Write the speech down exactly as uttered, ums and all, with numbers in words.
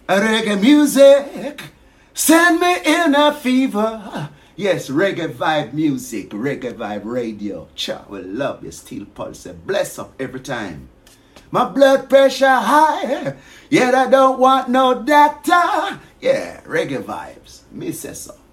Reggae music, send me in a fever. Yes, reggae vibe music, reggae vibe radio. Cha, we love you, Steel Pulse. Bless up every time. My blood pressure high, yet I don't want no doctor. Yeah, reggae vibes. Me say so.